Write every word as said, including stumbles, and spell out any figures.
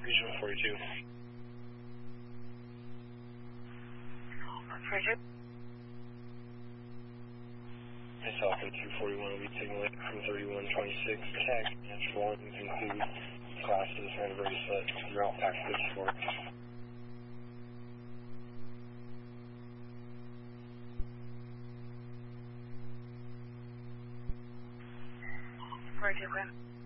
Regional forty-two. forty-two. It's Alpha two forty-one will be taking late from thirty-one twenty-six. Tag match one include classes and bracelet. You're all packed good for it. forty-two.